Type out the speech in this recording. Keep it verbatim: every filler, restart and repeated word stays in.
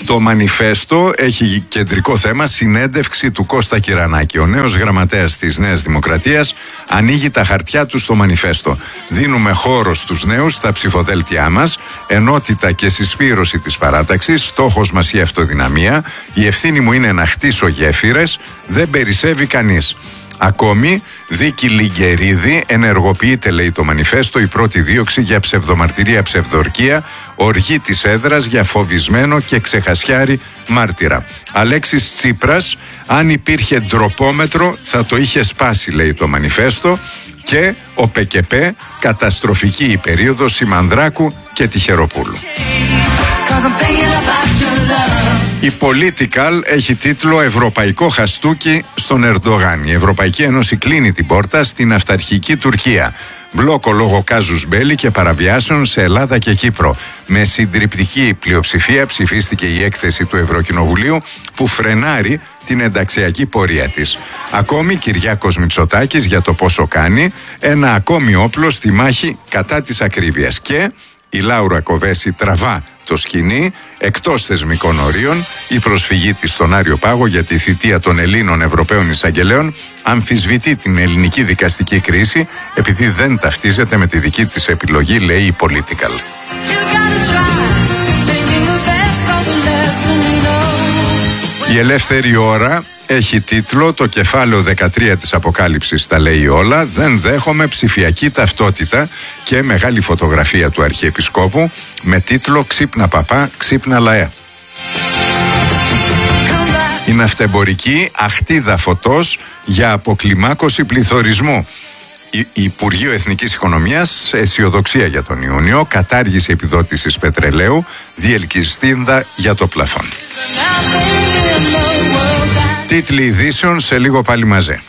Το μανιφέστο έχει κεντρικό θέμα συνέντευξη του Κώστα Κυρανάκη. Ο νέος γραμματέας της Νέας Δημοκρατίας ανοίγει τα χαρτιά του στο μανιφέστο. Δίνουμε χώρο στους νέους στα ψηφοδέλτια μας, ενότητα και συσπήρωση της παράταξης, στόχος μας η αυτοδυναμία, η ευθύνη μου είναι να χτίσω γέφυρες, δεν περισσεύει κανείς. Ακόμη, δίκη Λιγκερίδη, ενεργοποιείται, λέει το μανιφέστο, η πρώτη δίωξη για ψευδομαρτυρία, ψευδορκία, οργή της έδρας για φοβισμένο και ξεχασιάρη μάρτυρα. Αλέξης Τσίπρας, αν υπήρχε ντροπόμετρο θα το είχε σπάσει, λέει το μανιφέστο. Και ο ΠΚΠ, καταστροφική η περίοδος Σιμανδράκου και Τυχεροπούλου. Η Political έχει τίτλο «Ευρωπαϊκό χαστούκι στον Ερντογάν». Η Ευρωπαϊκή Ένωση κλείνει την πόρτα στην αυταρχική Τουρκία. Μπλόκο λόγω κάζους μπέλι και παραβιάσεων σε Ελλάδα και Κύπρο. Με συντριπτική πλειοψηφία ψηφίστηκε η έκθεση του Ευρωκοινοβουλίου που φρενάρει την ενταξιακή πορεία της. Ακόμη Κυριάκος Μητσοτάκης για το πόσο κάνει, ένα ακόμη όπλο στη μάχη κατά της ακρίβειας. Και η Λάουρα Κοβέση τραβά το σκηνή εκτός θεσμικών ορίων. Η προσφυγή της στον Άριο Πάγο για τη θητεία των Ελλήνων Ευρωπαίων Εισαγγελέων αμφισβητεί την ελληνική δικαστική κρίση επειδή δεν ταυτίζεται με τη δική της επιλογή, λέει η Political. Η Ελεύθερη Ώρα έχει τίτλο «Το κεφάλαιο δεκατρία της Αποκάλυψης τα λέει όλα, δεν δέχομαι ψηφιακή ταυτότητα» και μεγάλη φωτογραφία του Αρχιεπισκόπου με τίτλο «Ξύπνα παπά, ξύπνα λαέ». Η ναυτεμπορική αχτίδα φωτός για αποκλιμάκωση πληθωρισμού. Η Υπουργείο Εθνικής Οικονομίας, αισιοδοξία για τον Ιούνιο, κατάργηση επιδότησης πετρελαίου, διελκυστίνδα για το πλαφόν. Τίτλοι ειδήσεων σε λίγο πάλι μαζί.